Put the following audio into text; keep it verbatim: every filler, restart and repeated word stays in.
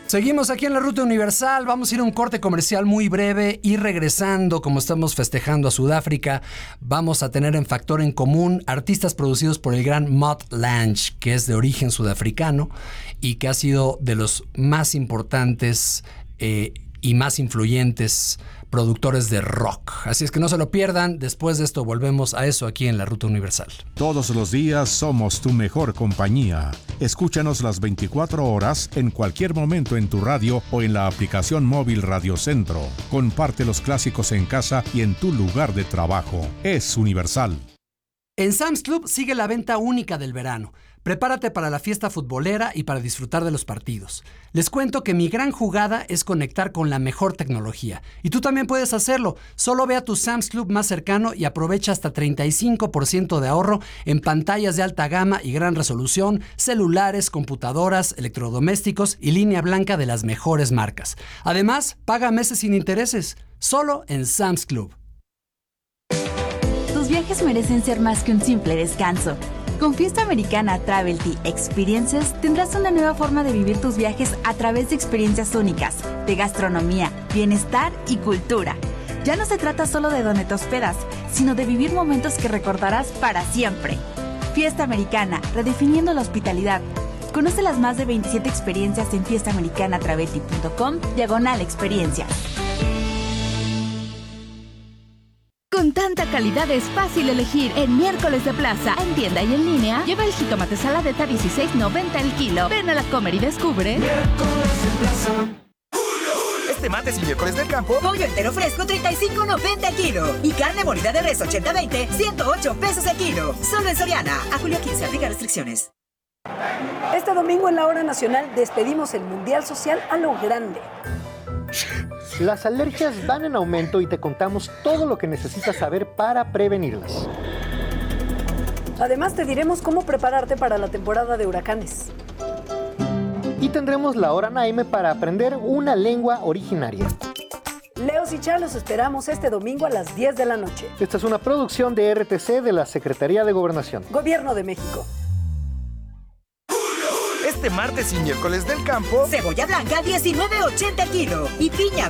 Seguimos aquí en la Ruta Universal, vamos a ir a un corte comercial muy breve y regresando, como estamos festejando a Sudáfrica, vamos a tener en factor en común artistas producidos por el gran Mutt Lange, que es de origen sudafricano y que ha sido de los más importantes eh, y más influyentes productores de rock. Así es que no se lo pierdan, después de esto volvemos a eso aquí en la Ruta Universal. Todos los días somos tu mejor compañía. Escúchanos las veinticuatro horas en cualquier momento en tu radio o en la aplicación móvil Radio Centro. Comparte los clásicos en casa y en tu lugar de trabajo. Es Universal. En Sam's Club sigue la venta única del verano. Prepárate para la fiesta futbolera y para disfrutar de los partidos. Les cuento que mi gran jugada es conectar con la mejor tecnología. Y tú también puedes hacerlo. Solo ve a tu Sam's Club más cercano y aprovecha hasta treinta y cinco por ciento de ahorro en pantallas de alta gama y gran resolución, celulares, computadoras, electrodomésticos y línea blanca de las mejores marcas. Además, paga meses sin intereses. Solo en Sam's Club. Tus viajes merecen ser más que un simple descanso. Con Fiesta Americana Travel Tea Experiences tendrás una nueva forma de vivir tus viajes a través de experiencias únicas, de gastronomía, bienestar y cultura. Ya no se trata solo de dónde te hospedas, sino de vivir momentos que recordarás para siempre. Fiesta Americana, redefiniendo la hospitalidad. Conoce las más de veintisiete experiencias en fiestaamericanatraveltea.com diagonal experiencias. Con tanta calidad es fácil elegir en Miércoles de Plaza. En tienda y en línea, lleva el jitomate saladeta dieciséis noventa el kilo. Ven a la Comer y descubre. Miércoles de Plaza. Este martes y miércoles del campo, pollo entero fresco treinta y cinco noventa el kilo. Y carne molida de res ochenta veinte, ciento ocho pesos el kilo. Solo en Soriana. A julio quince, aplica restricciones. Este domingo en la Hora Nacional despedimos el Mundial Social a lo grande. Las alergias van en aumento y te contamos todo lo que necesitas saber para prevenirlas. Además te diremos cómo prepararte para la temporada de huracanes. Y tendremos la Hora Naime para aprender una lengua originaria. Leos y Chá los esperamos este domingo a las diez de la noche. Esta es una producción de R T C de la Secretaría de Gobernación. Gobierno de México. Este martes y miércoles del campo, cebolla blanca diecinueve ochenta el kilo y piña